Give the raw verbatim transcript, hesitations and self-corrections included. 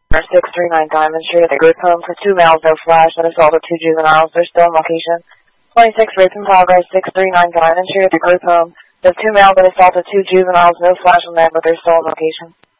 six three nine Diamond Street at the group home for two males, no flash, that assaulted two juveniles. They're still in location. twenty-six rape in progress, six three nine Diamond Street at the group home. There's two males that assaulted two juveniles, no flash on them, but they're still in location.